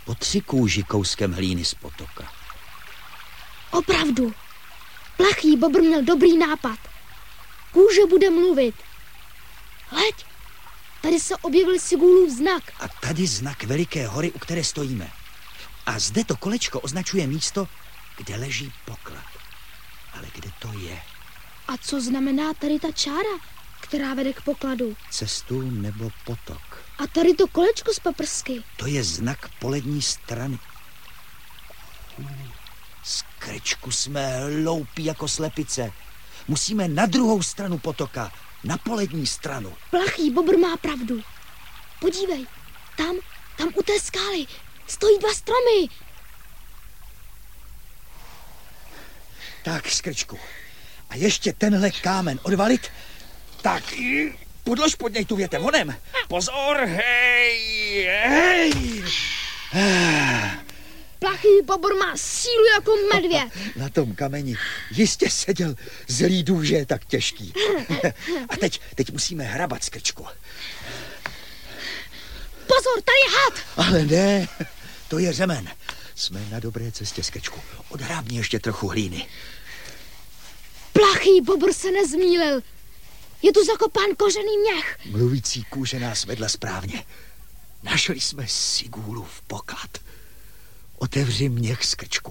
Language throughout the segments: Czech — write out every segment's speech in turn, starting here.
po 3 kůži kouskem hlíny z potoka. Opravdu. Plachý bobr měl dobrý nápad. Kůže bude mluvit. Hleď, tady se objevil Sigúlův znak. A tady znak veliké hory, u které stojíme. A zde to kolečko označuje místo, kde leží poklad. Ale kde to je? A co znamená tady ta čára, která vede k pokladu? Cestu nebo potok. A tady to kolečko z paprsky. To je znak polední strany. Skrčku, jsme hloupí jako slepice. Musíme na druhou stranu potoka, na polední stranu. Plachý bobr má pravdu. Podívej, tam u té skály stojí 2 stromy. Tak, Skrčku. A ještě tenhle kámen odvalit. Tak, podlož pod něj tu větev honem. Pozor, hej. Plachý bobr má sílu jako medvěd. Na tom kameni jistě seděl zlý důž, že je tak těžký. A teď musíme hrabat, Skrčku. Pozor, tady je had. Ale ne, to je řemen. Jsme na dobré cestě, Skrčku. Odhrábni ještě trochu hlíny. Plachý bobr se nezmýlil. Je tu zakopán kožený měch. Mluvící kůže nás vedla správně. Našli jsme Sigúlův poklad. Otevři měch, Skrčku.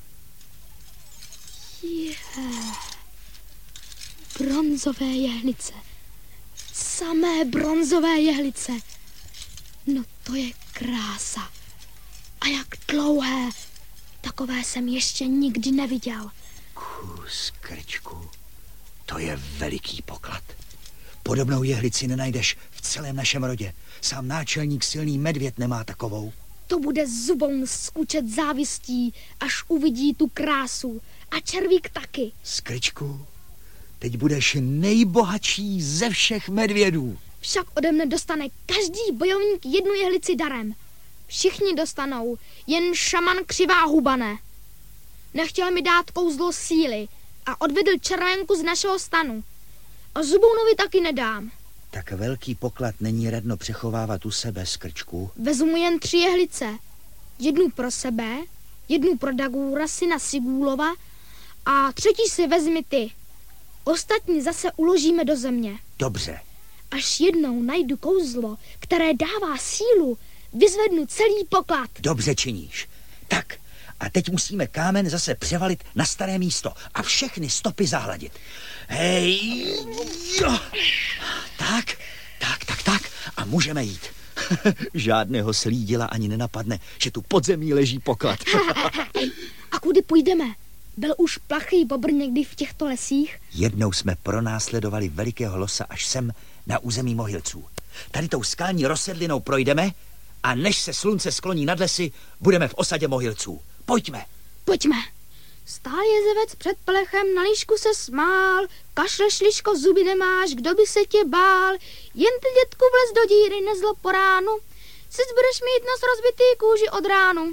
Bronzové jehlice. Samé bronzové jehlice. No to je krása. A jak dlouhé. Takové jsem ještě nikdy neviděl. Skrčku, to je veliký poklad. Podobnou jehlici nenajdeš v celém našem rodě. Sám náčelník silný medvěd nemá takovou. To bude zubou skučet závistí, až uvidí tu krásu. A červík taky. Skrčku, teď budeš nejbohatší ze všech medvědů. Však ode mne dostane každý bojovník 1 jehlici darem. Všichni dostanou, jen šaman Křivá huba ne. Nechtěl mi dát kouzlo síly a odvedl červenku z našeho stanu. A Zubounovi taky nedám. Tak velký poklad není radno přechovávat u sebe, Skrčku. Vezmu jen 3 jehlice. 1 pro sebe, 1 pro Dagúra, syna Sigúlova a 3 si vezmi ty. Ostatní zase uložíme do země. Dobře. Až jednou najdu kouzlo, které dává sílu, vyzvednu celý poklad. Dobře činíš. Tak, a teď musíme kámen zase převalit na staré místo a všechny stopy zahladit. Hej, jo. Tak. A můžeme jít. Žádného slídila ani nenapadne, že tu pod zemí leží poklad. A kudy půjdeme? Byl už plachý bobr někdy v těchto lesích? Jednou jsme pronásledovali velikého losa až sem na území Mohylců. Tady tou skalní rozsedlinou projdeme a než se slunce skloní nad lesy, budeme v osadě Mohylců. Pojďme. Stál jezevec před plechem, na líšku se smál. Kašleš, liško, zuby nemáš, kdo by se tě bál. Jen ty, dětku, vlez do díry, nezlo po ránu. Sic budeš mít nos rozbitý, kůži od ránu.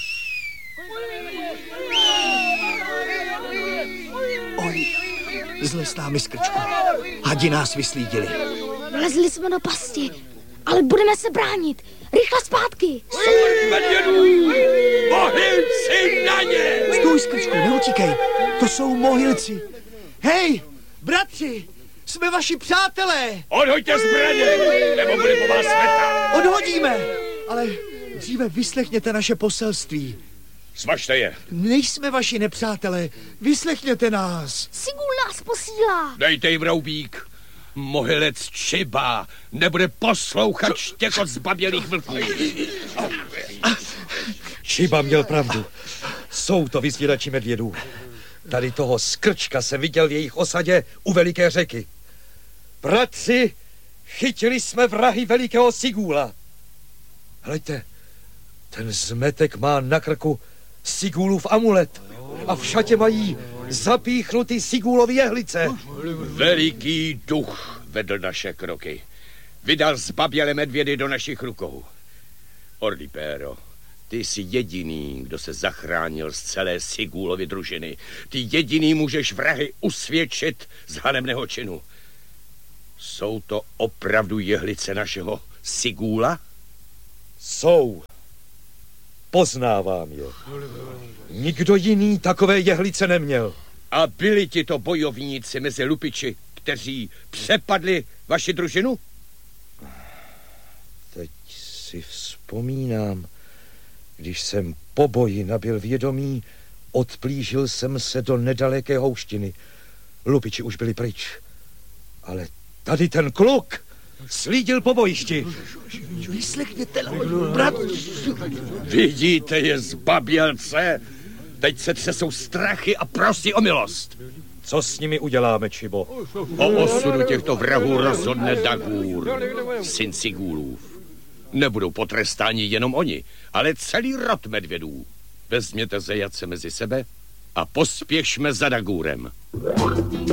Oj, zle s námi, Skrčku. Hadi nás vyslídili. Vlezli jsme do pasti, ale budeme se bránit. Rychle zpátky. Mohylci na ně! Stůj, Skrčku, neutíkej. To jsou Mohylci. Hej, bratři, jsme vaši přátelé. Odhoďte zbraně, nebo bude po vás světa. Odhodíme, ale dříve vyslechněte naše poselství. Svažte je. Nejsme vaši nepřátelé, vyslechněte nás. Sigúl nás posílá. Dejte jim roubík. Mohylec Čiba nebude poslouchat štěkot zbabělých vlků. Čiba měl pravdu. Jsou to vyzvědači medvědů. Tady toho Skrčka se viděl v jejich osadě u veliké řeky. Bratři, chytili jsme vrahy velikého Sigúla. Hleďte, ten zmetek má na krku Sigúlův amulet a v šatě mají zapíchnutý Sigúlovy jehlice. Veliký duch vedl naše kroky. Vydal zbabělé medvědy do našich rukou. Orlipéro, ty jsi jediný, kdo se zachránil z celé Sigúlovy družiny. Ty jediný můžeš vrahy usvědčit z hanebného činu. Jsou to opravdu jehlice našeho Sigúla? Jsou. Poznávám je. Nikdo jiný takové jehlice neměl. A byli ti to bojovníci mezi lupiči, kteří přepadli vaši družinu? Teď si vzpomínám, když jsem po boji nabyl vědomí, odplížil jsem se do nedaleké houštiny. Lupiči už byli pryč. Ale tady ten kluk slídil po bojišti. Vyslechněte na můj brat. Vidíte je, zbabělce? Teď se třesou strachy a prosí o milost. Co s nimi uděláme, Čibo? O osudu těchto vrahů rozhodne Dagur, syn Sigúlův. Nebudou potrestáni jenom oni, ale celý rod medvědů. Vezměte zajace mezi sebe a pospěšme za Dagurem.